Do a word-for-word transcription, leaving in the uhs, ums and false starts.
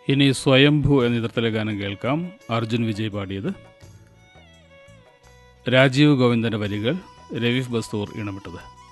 ഇനി സ്വയംഭൂ എന്ന ചിത്രത്തിലെ ഗാനം കേൾക്കാം. അർജുൻ വിജയ് പാടിയത്. രാജീവ് ഗോവിന്ദൻ്റെ വരികൾ, രവീഫ് ബസ്തൂർ ഇണമിട്ടത്.